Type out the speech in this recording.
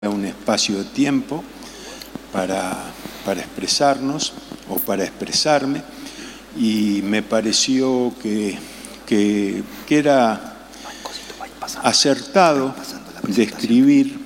un espacio de tiempo para expresarnos o para expresarme, y me pareció que era acertado describir